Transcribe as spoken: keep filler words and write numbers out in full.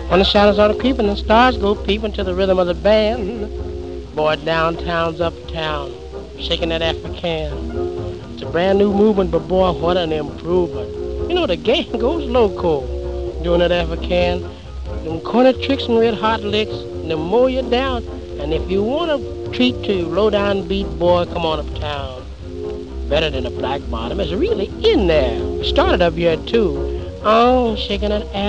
When the shadows are creeping and stars go peeping to the rhythm of the band, boy, downtown's uptown, shaking that African. It's a brand new movement, but boy, what an improvement. You know, the gang goes loco doing that African. Them corner tricks and red hot licks, and they mow you down. And if you want a treat to low down beat, boy, come on uptown. Better than a black bottom. It's really in there. Started up here too. Oh, shaking that ass.